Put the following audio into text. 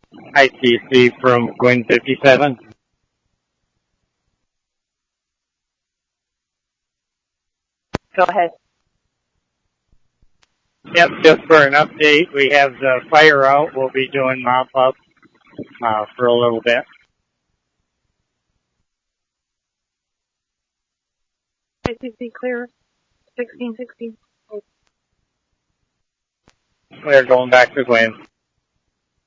ITC from Gwin 57. Go ahead. Yep, just for an update, we have the fire out. We'll be doing mop-up for a little bit. ITC clear. 1616. We're going back to Gwin.